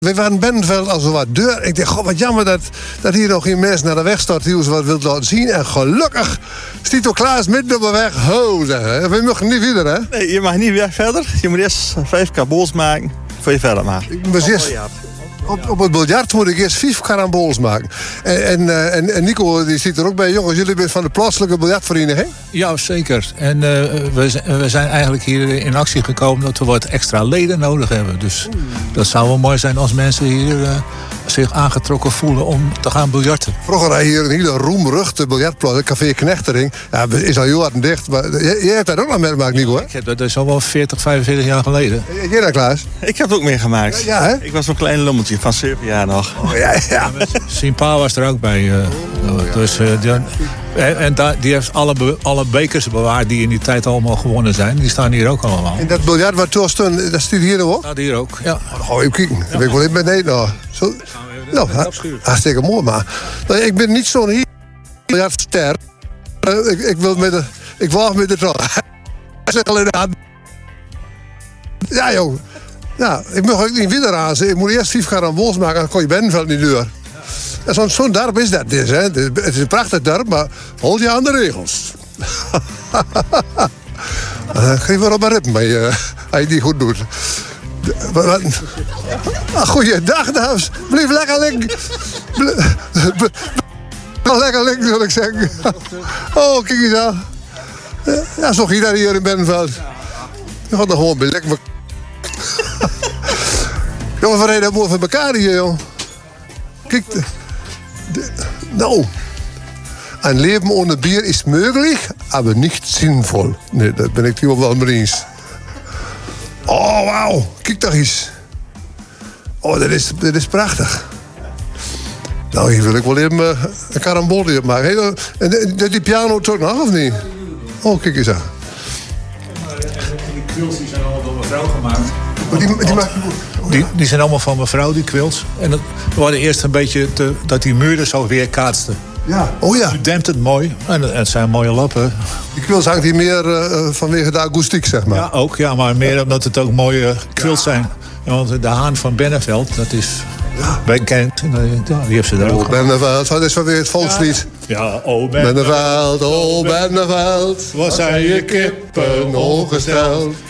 We waren in Bendenveld als er wat deur. Ik dacht, god, wat jammer dat hier nog geen mensen naar de weg staat die ons wat wilt laten zien. En gelukkig stiet ook Klaas midden op de weg. Ho, zeggen. We mogen niet verder, hè? Nee, je mag niet weer verder. Je moet eerst 5 kabols maken voor je verder mag. Op het biljart moet ik eerst 5 karambols maken. En Nico, die zit er ook bij. Jongens, jullie bent van de plaatselijke biljartvereniging? Ja, zeker. En we zijn eigenlijk hier in actie gekomen dat we wat extra leden nodig hebben. Dus dat zou wel mooi zijn als mensen hier zich aangetrokken voelen om te gaan biljarten. Vroeger had je hier een hele roemruchte biljartplaats, Café Knechtering. Ja, is al heel hard dicht. Maar jij hebt daar ook nog meegemaakt, Nico, hè? Dat is al wel 40, 45 jaar geleden. Jij daar, Klaas? Ik heb het ook meegemaakt. Ja, hè? Ik was zo'n klein lummeltje van 7 jaar nog. Oh, ja. Simpa was er ook bij. Die heeft alle bekers bewaard die in die tijd allemaal gewonnen zijn. Die staan hier ook allemaal. En dat biljart waar toen stond, dat staat hier ook? Staat hier ook, ja. Dan gaan we even kijken. Dan ben ik wel even beneden. Nou, hartstikke mooi, maar ik ben niet zo'n biljartster. Ik waag met de trouw. Ja, joh. Ja, ik mag ook niet weer razen. Ik moet eerst 5 karambols maken, dan kon je Bendenveld niet door. En zo'n dorp is dat dus, hè. Het is een prachtig dorp, maar hold je aan de regels. Geef maar op een rippen als je die niet goed doet. Goeiedag, dames. Blijf lekker liggen. Lekker liggen, wil ik zeggen. Oh, kijk eens aan. Ja, zo ging dat hier in Bendenveld. Je gaat er gewoon bij lekker. Jongen, we reden mooi van elkaar hier, joh. Kijk. Nou. Een leven ohne Bier is mogelijk, aber niet zinvol. Nee, dat ben ik hier wel mee eens. Oh, wauw. Kijk toch eens. Oh, dat is prachtig. Nou, hier wil ik wel even een karambolje op maken. Hey, en die piano toch nog, of niet? Oh, kijk eens aan. Die quilts die zijn allemaal door mevrouw gemaakt. Die zijn allemaal van mevrouw, die quilts. En we hadden eerst een beetje dat die muren zo weer kaatsten. Ja, oh ja. Nu dempt het mooi. En het zijn mooie lappen. Die quilts hangt hier meer vanwege de akoestiek, zeg maar. Ja, ook. Ja, maar meer omdat het ook mooie quilts zijn. Ja, want de Haan van Bendenveld, dat is bekend. Die heeft ze daar ook. Bendenveld, dat is weer het volkslied. Ja, oh Bendenveld, oh Bendenveld. Wat zijn je kippen ongesteld.